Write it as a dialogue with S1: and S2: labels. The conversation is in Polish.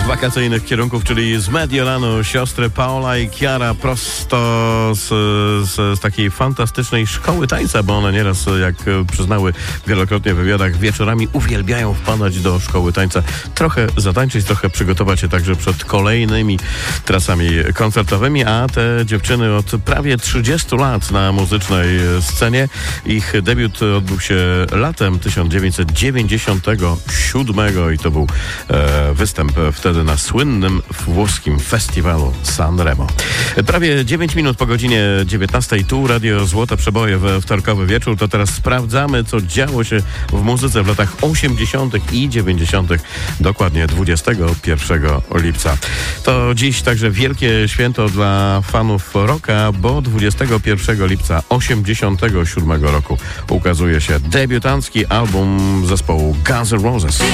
S1: wakacyjnych kierunków, czyli z Mediolanu, siostry Paola i Chiara prosto z takiej fantastycznej szkoły tańca, bo one nieraz, jak przyznały wielokrotnie w wywiadach, wieczorami uwielbiają wpadać do szkoły tańca, trochę zatańczyć, trochę przygotować się także przed kolejnymi trasami koncertowymi, a te dziewczyny od prawie 30 lat na muzycznej scenie. Ich debiut odbył się latem 1997 i to był występ wtedy na słynnym włoskim festiwalu Sanremo. Prawie 9 minut po godzinie 19. Tu Radio Złote Przeboje we wtorkowy wieczór. To teraz sprawdzamy, co działo się w muzyce w latach 80. i 90. dokładnie 21 lipca. To dziś także wielkie święto dla fanów rocka, bo 21 lipca 87 roku ukazuje się debiutancki album zespołu Guns N' Roses.